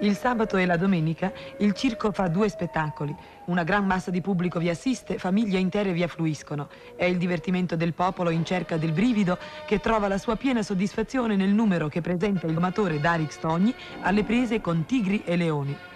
Il sabato e la domenica il circo fa 2 spettacoli. Una gran massa di pubblico vi assiste, famiglie intere vi affluiscono. È il divertimento del popolo in cerca del brivido che trova la sua piena soddisfazione nel numero che presenta il domatore Darik Stogni alle prese con tigri e leoni.